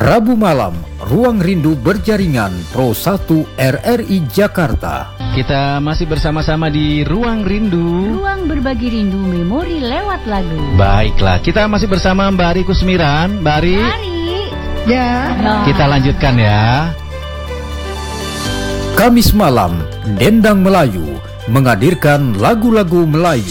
Rabu malam, Ruang Rindu Berjaringan Pro 1 RRI Jakarta. Kita masih bersama-sama di Ruang Rindu. Ruang berbagi rindu memori lewat lagu. Baiklah, kita masih bersama Mbak Ari Kusmiran. Mbak Ari, Ya. kita lanjutkan ya. Kamis malam, Dendang Melayu menghadirkan lagu-lagu Melayu.